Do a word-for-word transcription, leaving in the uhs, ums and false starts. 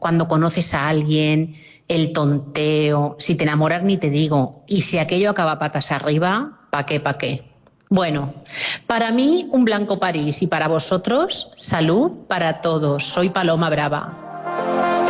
cuando conoces a alguien, el tonteo, si te enamoras ni te digo, y si aquello acaba patas arriba, ¿pa' qué, pa' qué? Bueno, para mí un blanco París y para vosotros, salud para todos. Soy Paloma Brava.